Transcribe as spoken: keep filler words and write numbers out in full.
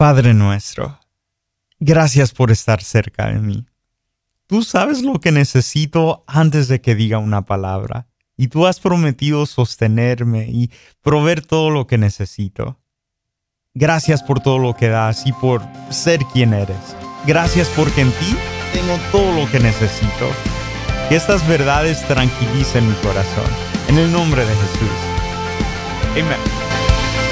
Padre nuestro, gracias por estar cerca de mí. Tú sabes lo que necesito antes de que diga una palabra, y tú has prometido sostenerme y proveer todo lo que necesito. Gracias por todo lo que das y por ser quien eres. Gracias porque en ti tengo todo lo que necesito. Que estas verdades tranquilicen mi corazón. En el nombre de Jesús. Amén.